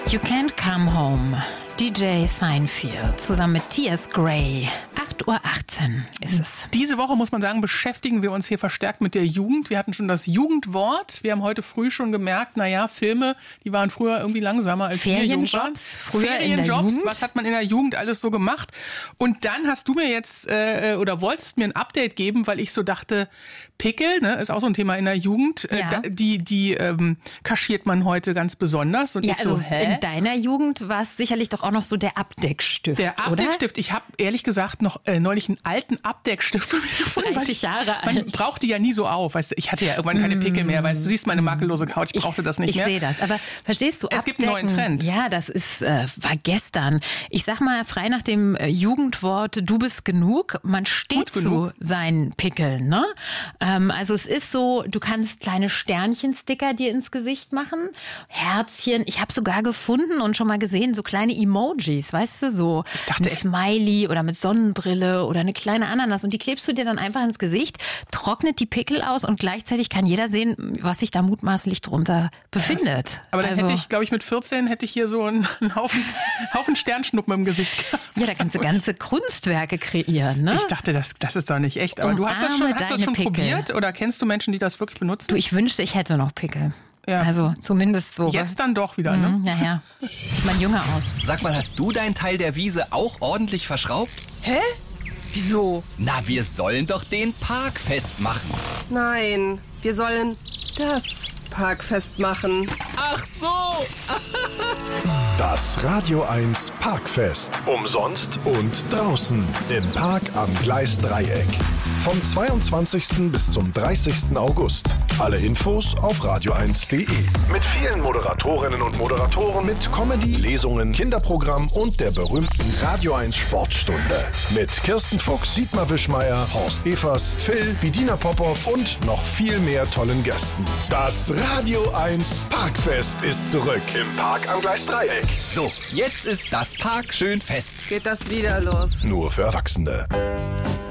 You Can't Come Home. DJ Seinfeld zusammen mit T.S. Gray. 8:18 Uhr ist es. Diese Woche, muss man sagen, beschäftigen wir uns hier verstärkt mit der Jugend. Wir hatten schon das Jugendwort. Wir haben heute früh schon gemerkt, Filme, die waren früher irgendwie langsamer als wir jung waren. Ferienjobs, was hat man in der Jugend alles so gemacht? Und dann hast du mir jetzt, wolltest mir ein Update geben, weil ich so dachte, Pickel, ist auch so ein Thema in der Jugend. Ja. Die kaschiert man heute ganz besonders. Und ja, ich so, also in deiner Jugend war es sicherlich doch auch noch so der Abdeckstift, Der Abdeckstift. Oder? Ich habe ehrlich gesagt noch neulich einen alten Abdeckstift von mir gefunden. 30 Jahre alt. Man braucht die ja nie so auf. Weißt du, ich hatte ja irgendwann keine Pickel mehr. Weißt du, siehst meine makellose Haut, ich brauchte das nicht mehr. Ich sehe das. Aber verstehst du, es gibt einen neuen Trend. Ja, das war gestern. Ich sag mal, frei nach dem Jugendwort, du bist genug. Man steht zu seinen Pickeln. Ne? Also es ist so, du kannst kleine Sternchen-Sticker dir ins Gesicht machen. Herzchen. Ich habe sogar gefunden und schon mal gesehen, so kleine Emojis, weißt du, so ein Smiley oder mit Sonnenbrille oder eine kleine Ananas und die klebst du dir dann einfach ins Gesicht, trocknet die Pickel aus und gleichzeitig kann jeder sehen, was sich da mutmaßlich drunter befindet. Aber dann hätte ich, glaube ich, mit 14 hier so einen Haufen Sternschnuppen im Gesicht gehabt. Ja, da kannst du ganze Kunstwerke kreieren, ne? Ich dachte, das ist doch nicht echt. Aber du hast das schon probiert oder kennst du Menschen, die das wirklich benutzen? Du, ich wünschte, ich hätte noch Pickel. Ja. Also zumindest so. Jetzt dann doch wieder, ne? Ja. Sieht man jünger aus. Sag mal, hast du deinen Teil der Wiese auch ordentlich verschraubt? Hä? Wieso? Na, wir sollen doch den Park festmachen. Nein, wir sollen das Parkfest machen. Ach so! Das Radio 1 Parkfest. Umsonst und draußen im Park am Gleisdreieck. Vom 22. bis zum 30. August. Alle Infos auf radio1.de. Mit vielen Moderatorinnen und Moderatoren, mit Comedy, Lesungen, Kinderprogramm und der berühmten Radio 1 Sportstunde. Mit Kirsten Fuchs, Dietmar Wischmeier, Horst Evers, Phil, Bedina Popov und noch viel mehr tollen Gästen. Das Radio 1 Parkfest ist zurück im Park am Gleisdreieck. So, jetzt ist das Park schön fest. Geht das wieder los? Nur für Erwachsene.